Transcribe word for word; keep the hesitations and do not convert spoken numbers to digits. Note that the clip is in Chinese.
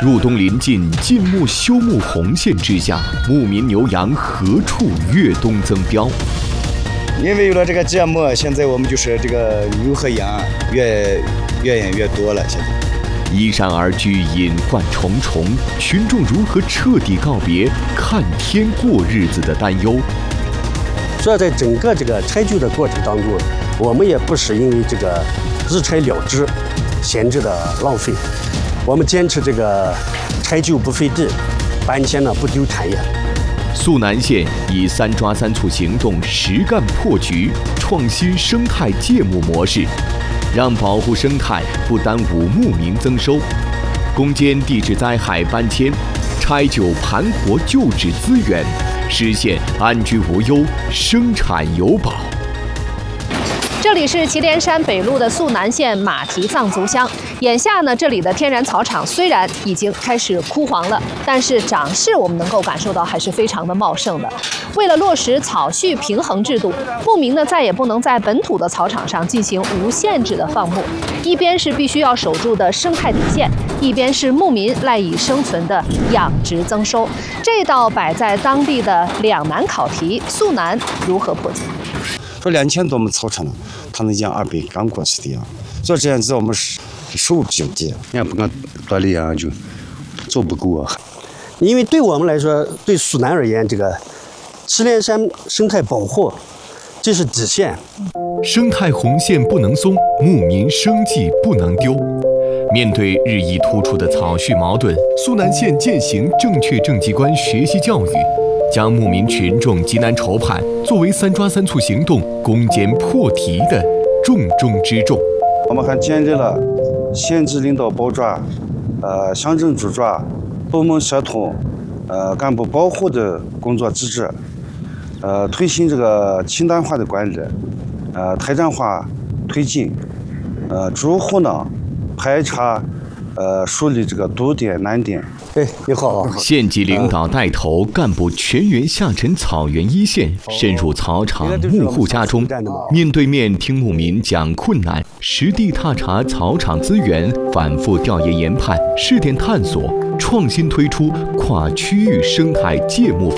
入冬临近，禁牧休牧红线之下，牧民牛羊何处越冬增膘？ 因为有了这个节目，现在我们就是这个牛和羊越越养越多了。现在依山而居，隐患重重，群众如何彻底告别看天过日子的担忧？ 所以在整个这个拆旧的过程当中，我们也不是因为这个日拆了之、闲置的浪费，我们坚持这个拆旧不费地，搬迁呢不丢产业。 肃南县以三抓三促行动实干破局，创新生态借牧模式，让保护生态不耽误牧民增收，攻坚地质灾害搬迁，拆旧盘活旧址资源，实现安居无忧、生产有保。 这里是祁连山北麓的肃南县马蹄藏族乡。眼下呢，这里的天然草场虽然已经开始枯黄了，但是长势我们能够感受到还是非常的茂盛的。为了落实草畜平衡制度，牧民呢再也不能在本土的草场上进行无限制的放牧，一边是必须要守住的生态底线，一边是牧民赖以生存的养殖增收。这道摆在当地的两难考题，肃南如何破解？ 说两千多亩草场呢，他能养二百刚过去的羊，所以这样子我们是收入比较低， 也不敢锻炼羊就做不够啊。 因为对我们来说，对肃南而言，这个祁连山生态保护这是底线， 生态红线不能松，牧民生计不能丢。面对日益突出的草畜矛盾，肃南县践行正确政绩观学习教育，将牧民群众急难愁盼作为三抓三促行动攻坚破题的重中之重。 我们还建立了县级领导包抓、呃乡镇主抓、部门协同、呃干部保护的工作机制，呃推行这个清单化的管理，呃台站化推进，呃逐户呢排查。呃，梳理这个堵点难点。 哎，你好。 县级领导带头，干部全员下沉草原一线，深入草场、牧户家中，面对面听牧民讲困难，实地踏查草场资源，反复调研研判，试点探索，创新推出跨区域生态借牧